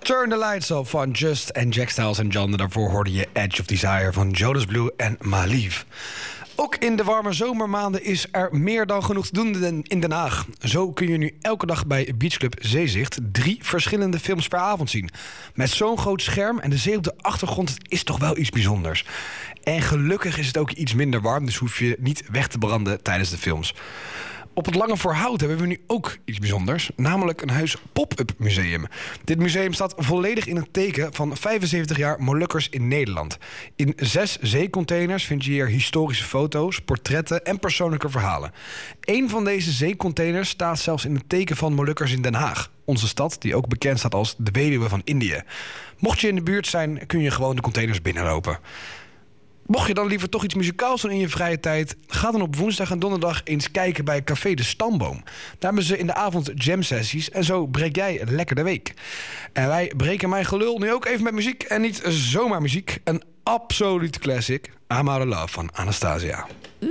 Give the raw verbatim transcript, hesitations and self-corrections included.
Turn the Lights Off van Just en Jack Styles en John. Daarvoor hoorde je Edge of Desire van Jonas Blue en Malief. Ook in de warme zomermaanden is er meer dan genoeg te doen in Den Haag. Zo kun je nu elke dag bij Beachclub Zeezicht drie verschillende films per avond zien. Met zo'n groot scherm en de zee op de achtergrond is toch wel iets bijzonders. En gelukkig is het ook iets minder warm, dus hoef je niet weg te branden tijdens de films. Op het Lange Voorhout hebben we nu ook iets bijzonders, namelijk een huis pop-up museum. Dit museum staat volledig in het teken van vijfenzeventig jaar Molukkers in Nederland. In zes zeecontainers vind je hier historische foto's, portretten en persoonlijke verhalen. Eén van deze zeecontainers staat zelfs in het teken van Molukkers in Den Haag. Onze stad, die ook bekend staat als de weduwe van Indië. Mocht je in de buurt zijn, kun je gewoon de containers binnenlopen. Mocht je dan liever toch iets muzikaals doen in je vrije tijd, ga dan op woensdag en donderdag eens kijken bij Café de Stamboom. Daar hebben ze in de avond jam sessies en zo breek jij lekker de week. En wij breken mijn gelul nu ook even met muziek en niet zomaar muziek. Een absolute classic, I'm Out of Love van Anastasia. Ooh,